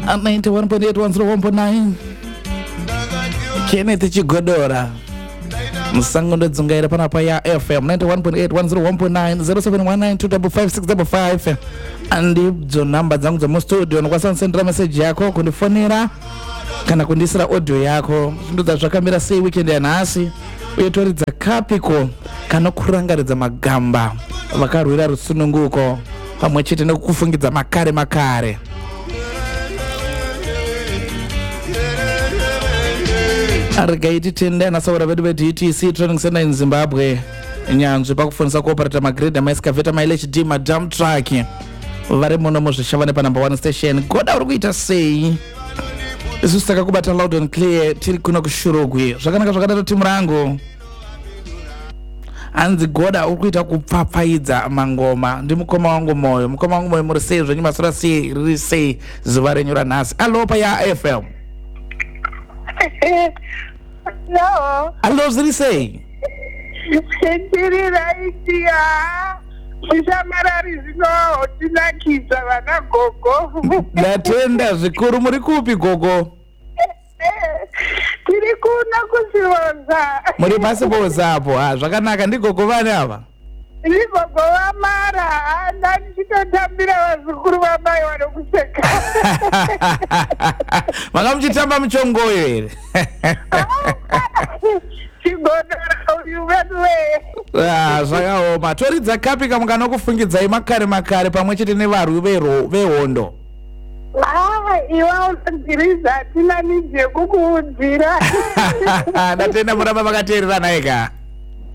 91.8 101.9 Kenneth Chigodora Musango ndedzungaira panapa ya FM 91.8 101.9 0719255655 ndidzo namba dzangu dzemustudio unokwanisa kusendera message yako kundifonera kana kundisira audio yako zvindudza zvakamira sei weekend yanhasi uye toridza kapiko kanokurangaridza magamba vakarwira rusununguko pamwe chete nekukufungidza makare arigaiti tenda nasaura vedu veDTC Training Center in Zimbabwe nyanzvi pakufundisa kuoperata magredha maescaveta maLHD madam truck vari muno muzvishavane pa number 1 station. Goda uri kuita sei? Isusu takakubata loud and clear tiri kuno kushurugwi zvakanaka zvakadaro timu rangu anzi Goda uri kuita kupfapfaidza mangoma ndi mukoma wangu moyo muri sei zvenyu masura sei riri sei zuva renyu ranhasi. Alo pa ya FM. No. Alo zviri sei? Ndiri raitia mushamarari zvino tinakidza vana gogo. Ndatenda zvikuru. Muri kupi gogo? Tiri kuna kusiwoza. Muri pasiboza apo. Zvakanaka ndi gogo vane ava? Ndi gogo vamara. Ndichitotambira vazukuru vamai vanokuseka. Manga muchitamba muchongoyo here? Chigodora uyu vedwe. Zvakaoma. Toridza kapika mukanokufungidzai makare pamwe chete nevarwi vehondo. Iwa unonziriza hatina nidze kukuudzira. Ndatenda muramba makateererana eka.